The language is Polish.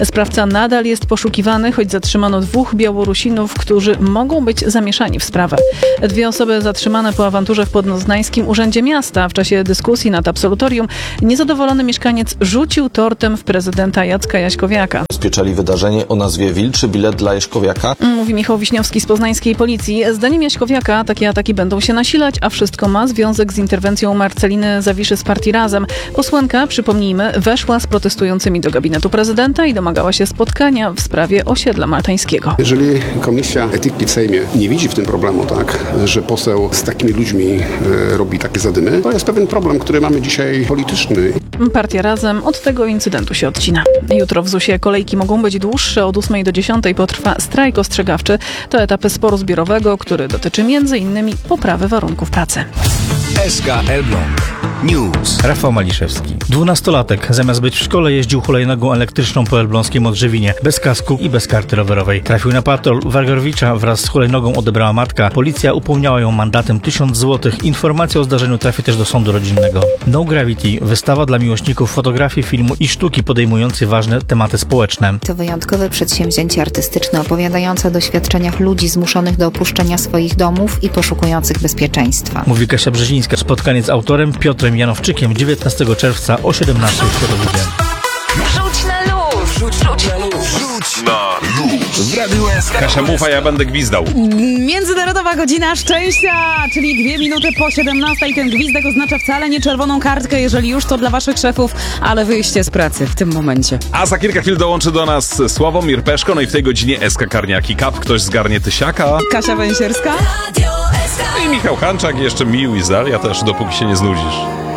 Sprawca nadal jest poszukiwany, choć zatrzymano 2 Białorusinów, którzy mogą być zamieszani w sprawę. 2 osoby zatrzymane po awanturze w Podnoznańskim Urzędzie Miasta. W czasie dyskusji nad absolutorium niezadowolony mieszkaniec rzucił tortem w prezydenta Jacka Jaśkowiaka. Rozpieczali wydarzenie o nazwie Wilczy bilet dla Jaśkowiaka. Mówi Michał Wiśniowski z poznańskiej policji. Zdaniem Jaśkowiaka takie ataki będą się nasilać, a wszystko ma związek z interwencją Marceliny Zawiszy z partii Razem. Posłanka, przypomnijmy, weszła z protestującymi do gabinetu prezydenta i domagała się spotkania w sprawie osiedla maltańskiego. Jeżeli Komisja Etyki w Sejmie nie widzi w tym problemu, tak, że poseł z takimi ludźmi robi takie zadymy, to jest pewien problem, który mamy dzisiaj polityczny. Partia Razem od tego incydentu się odcina. Jutro w ZUS-ie kolejki mogą być dłuższe. Od 8 do 10 potrwa strajk ostrzegawczy. To etap sporu zbiorowego, który dotyczy m.in. poprawy warunków pracy. SK Elbląg News. Rafał Maliszewski. 12-latek zamiast być w szkole jeździł hulajnogą elektryczną po elbląskim Odrzewinie. Bez kasku i bez karty rowerowej. Trafił na patrol. Wargorowicza wraz z hulajnogą odebrała matka. Policja upomniała ją mandatem 1000 zł. Informacja o zdarzeniu trafi też do sądu rodzinnego. No Gravity. Wystawa dla miłośników fotografii, filmu i sztuki podejmującej ważne tematy społeczne. To wyjątkowe przedsięwzięcie artystyczne opowiadające o doświadczeniach ludzi zmuszonych do opuszczenia swoich domów i poszukujących bezpieczeństwa. Mówi Kasia Brzezińska. Spotkanie z autorem Piotrem Janowczykiem 19 czerwca o 17 w Światowidzie. Rzuć na luz! Rzuć na luz! Rzuć na luz. W Radiu SK. Kasia mów, a ja będę gwizdał. Międzynarodowa godzina szczęścia, czyli 2 minuty po 17 i ten gwizdek oznacza wcale nie czerwoną kartkę, jeżeli już to dla waszych szefów, ale wyjście z pracy w tym momencie. A za kilka chwil dołączy do nas Sławomir Peszko, no i w tej godzinie SK Karniaki Cup. Ktoś zgarnie tysiaka. Kasia Węsierska I Michał Hanczak, jeszcze Mił i Zalia też, dopóki się nie znudzisz.